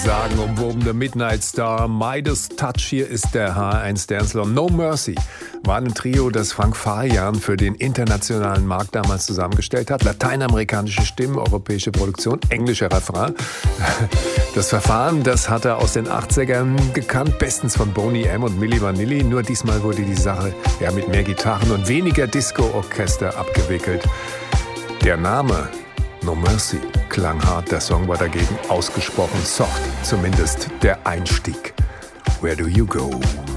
sagenumwobene Midnight Star Midas Touch. Hier ist der H1 Dancefloor. No Mercy war ein Trio, das Frank Farian für den internationalen Markt damals zusammengestellt hat. Lateinamerikanische Stimmen, europäische Produktion, englischer Refrain. Das Verfahren, das hat er aus den 80ern gekannt, bestens von Boney M. und Milli Vanilli. Nur diesmal wurde die Sache mit mehr Gitarren und weniger Disco-Orchester abgewickelt. Der Name No Mercy klang hart, der Song war dagegen ausgesprochen soft, zumindest der Einstieg. Where do you go?